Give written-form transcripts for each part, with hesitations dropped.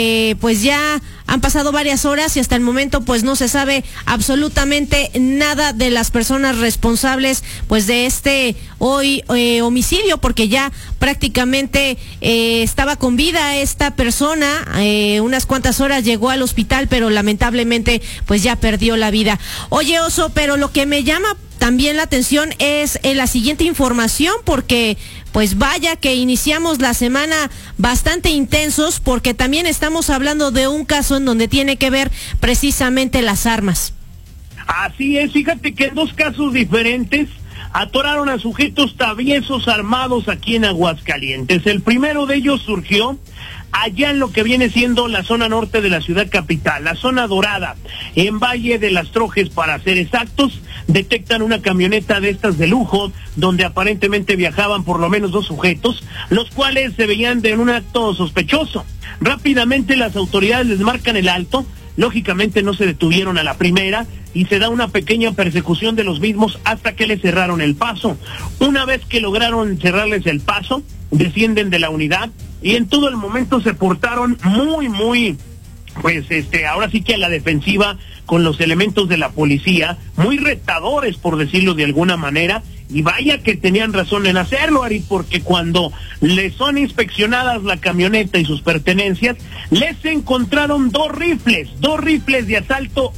Pues ya han pasado varias horas y hasta el momento pues no se sabe absolutamente nada de las personas responsables pues de este homicidio, porque ya prácticamente estaba con vida esta persona, unas cuantas horas llegó al hospital, pero lamentablemente pues ya perdió la vida. Oye, Oso, pero lo que me llama también la atención es la siguiente información, porque pues vaya que iniciamos la semana bastante intensos, porque también estamos hablando de un caso en donde tiene que ver precisamente las armas. Así es, fíjate que en dos casos diferentes atoraron a sujetos traviesos armados aquí en Aguascalientes. El primero de ellos surgió allá en lo que viene siendo la zona norte de la ciudad capital, la zona dorada, en Valle de las Trojes para ser exactos. Detectan una camioneta de estas de lujo, donde aparentemente viajaban por lo menos dos sujetos, los cuales se veían de un acto sospechoso. Rápidamente las autoridades les marcan el alto, lógicamente no se detuvieron a la primera, y se da una pequeña persecución de los mismos hasta que les cerraron el paso. Una vez que lograron cerrarles el paso, descienden de la unidad, y en todo el momento se portaron muy, pues ahora sí que a la defensiva con los elementos de la policía, muy retadores por decirlo de alguna manera, y vaya que tenían razón en hacerlo, Ari, porque cuando les son inspeccionadas la camioneta y sus pertenencias, les encontraron dos rifles de asalto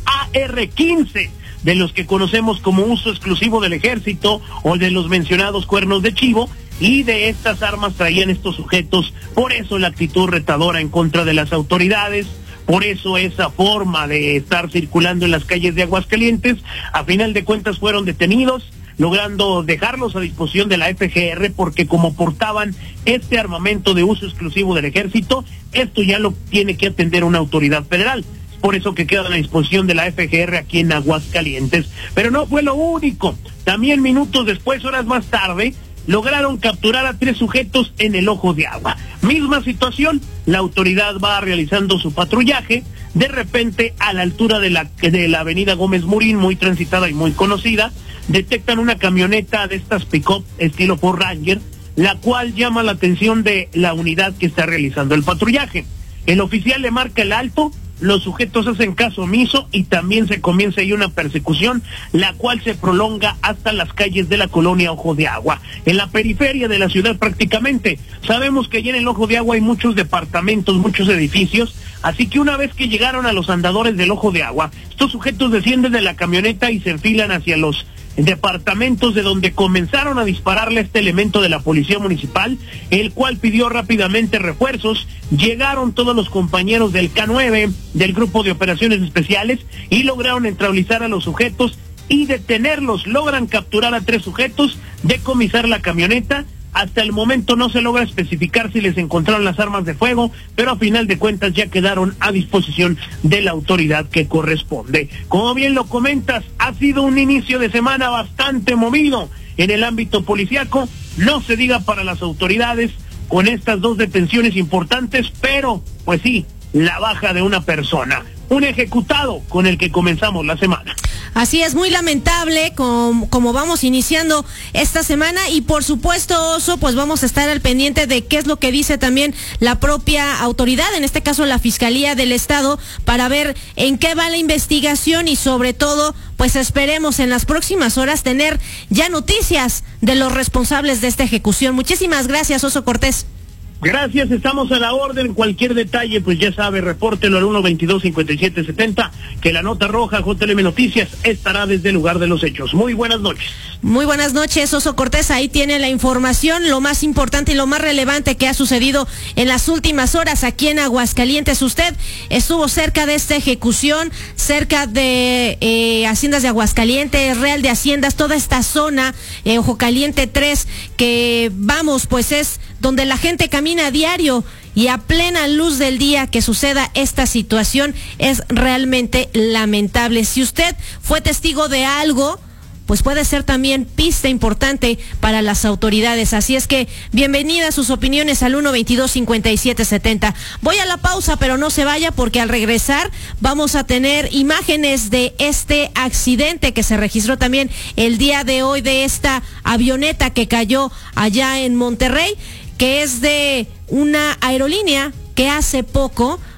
AR-15, de los que conocemos como uso exclusivo del ejército o de los mencionados cuernos de chivo, y de estas armas traían estos sujetos. Por eso la actitud retadora en contra de las autoridades, por eso esa forma de estar circulando en las calles de Aguascalientes. A final de cuentas fueron detenidos, logrando dejarlos a disposición de la FGR, porque como portaban este armamento de uso exclusivo del ejército, esto ya lo tiene que atender una autoridad federal. Por eso que quedan a disposición de la FGR aquí en Aguascalientes. Pero no fue lo único. También minutos después, horas más tarde, lograron capturar a 3 sujetos en el Ojo de Agua. Misma situación, la autoridad va realizando su patrullaje. De repente, a la altura de la avenida Gómez Morín, muy transitada y muy conocida, detectan una camioneta de estas pick-up estilo Ford Ranger, la cual llama la atención de la unidad que está realizando el patrullaje. El oficial le marca el alto, los sujetos hacen caso omiso y también se comienza ahí una persecución, la cual se prolonga hasta las calles de la colonia Ojo de Agua, en la periferia de la ciudad prácticamente. Sabemos que allí en el Ojo de Agua hay muchos departamentos, muchos edificios, así que una vez que llegaron a los andadores del Ojo de Agua, estos sujetos descienden de la camioneta y se enfilan hacia los departamentos, de donde comenzaron a dispararle a este elemento de la policía municipal, el cual pidió rápidamente refuerzos. Llegaron todos los compañeros del K9, del grupo de operaciones especiales, y lograron neutralizar a los sujetos y detenerlos. Logran capturar a 3 sujetos, decomisar la camioneta. Hasta el momento no se logra especificar si les encontraron las armas de fuego, pero a final de cuentas ya quedaron a disposición de la autoridad que corresponde. Como bien lo comentas, ha sido un inicio de semana bastante movido en el ámbito policiaco, no se diga para las autoridades, con estas 2 detenciones importantes, pero pues sí, la baja de una persona, un ejecutado con el que comenzamos la semana. Así es, muy lamentable como vamos iniciando esta semana, y por supuesto, Oso, pues vamos a estar al pendiente de qué es lo que dice también la propia autoridad, en este caso la Fiscalía del Estado, para ver en qué va la investigación, y sobre todo, pues esperemos en las próximas horas tener ya noticias de los responsables de esta ejecución. Muchísimas gracias, Oso Cortés. Gracias, estamos a la orden. Cualquier detalle, pues ya sabe, repórtelo al 122-5770, que la nota roja JLM Noticias estará desde el lugar de los hechos. Muy buenas noches. Muy buenas noches, Oso Cortés. Ahí tiene la información, lo más importante y lo más relevante que ha sucedido en las últimas horas aquí en Aguascalientes. Usted estuvo cerca de esta ejecución, cerca de Haciendas de Aguascalientes, Real de Haciendas, toda esta zona, Ojo Caliente 3, que vamos, pues es donde la gente camina a diario, y a plena luz del día que suceda esta situación es realmente lamentable. Si usted fue testigo de algo, pues puede ser también pista importante para las autoridades. Así es que bienvenidas sus opiniones al 122-5770. Voy a la pausa, pero no se vaya, porque al regresar vamos a tener imágenes de este accidente que se registró también el día de hoy, de esta avioneta que cayó allá en Monterrey, que es de una aerolínea que hace poco